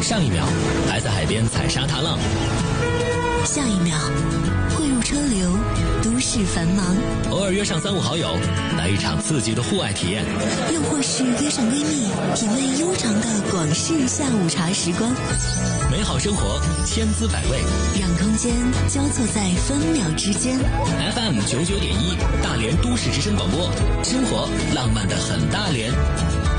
上一秒还在海边踩沙踏浪， 下一秒汇入车流，都市繁忙。 偶尔约上3、5好友，来一场刺激的户外体验， 又或是约上闺蜜，品味悠长的广式下午茶时光。 美好生活千姿百味， 让空间交错在分秒之间。 FM 99.1大连都市之声广播，生活浪漫的很大连。